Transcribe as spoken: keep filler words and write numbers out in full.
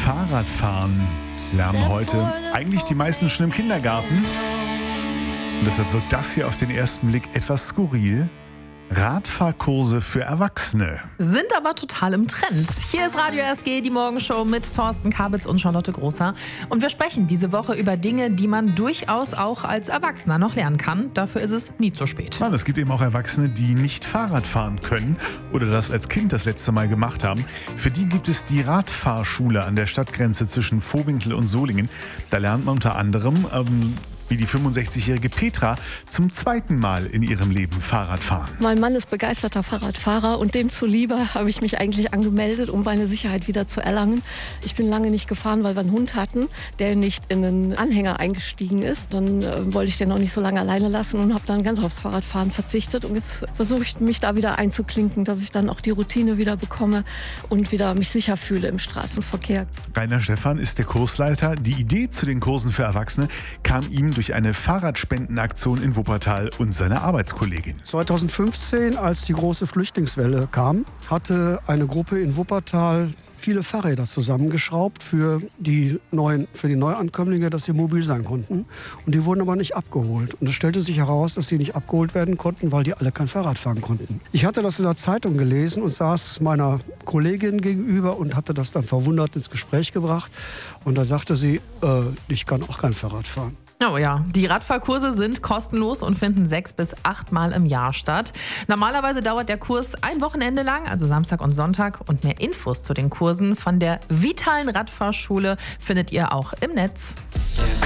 Fahrradfahren lernen heute eigentlich die meisten schon im Kindergarten. Und deshalb wirkt das hier auf den ersten Blick etwas skurril. Radfahrkurse für Erwachsene. Sind aber total im Trend. Hier ist Radio R S G, die Morgenshow mit Thorsten Kabitz und Charlotte Großer. Und wir sprechen diese Woche über Dinge, die man durchaus auch als Erwachsener noch lernen kann. Dafür ist es nie zu spät. Nein, es gibt eben auch Erwachsene, die nicht Fahrrad fahren können oder das als Kind das letzte Mal gemacht haben. Für die gibt es die Radfahrschule an der Stadtgrenze zwischen Vohwinkel und Solingen. Da lernt man unter anderem, ähm, wie die fünfundsechzigjährige Petra zum zweiten Mal in ihrem Leben Fahrrad fahren. Mein Mann ist begeisterter Fahrradfahrer und dem zuliebe habe ich mich eigentlich angemeldet, um meine Sicherheit wieder zu erlangen. Ich bin lange nicht gefahren, weil wir einen Hund hatten, der nicht in einen Anhänger eingestiegen ist. Dann äh, wollte ich den auch nicht so lange alleine lassen und habe dann ganz aufs Fahrradfahren verzichtet. Und jetzt versuche ich mich da wieder einzuklinken, dass ich dann auch die Routine wieder bekomme und wieder mich sicher fühle im Straßenverkehr. Rainer Stephan ist der Kursleiter. Die Idee zu den Kursen für Erwachsene kam ihm durch eine Fahrradspendenaktion in Wuppertal und seine Arbeitskollegin. zweitausendfünfzehn, als die große Flüchtlingswelle kam, hatte eine Gruppe in Wuppertal viele Fahrräder zusammengeschraubt für die neuen, für die Neuankömmlinge, dass sie mobil sein konnten. Und die wurden aber nicht abgeholt. Und es stellte sich heraus, dass sie nicht abgeholt werden konnten, weil die alle kein Fahrrad fahren konnten. Ich hatte das in der Zeitung gelesen und saß meiner Kollegin gegenüber und hatte das dann verwundert ins Gespräch gebracht. Und da sagte sie, äh, ich kann auch kein Fahrrad fahren. Oh ja, die Radfahrkurse sind kostenlos und finden sechs bis acht Mal im Jahr statt. Normalerweise dauert der Kurs ein Wochenende lang, also Samstag und Sonntag. Und mehr Infos zu den Kursen von der Vitalen Radfahrschule findet ihr auch im Netz.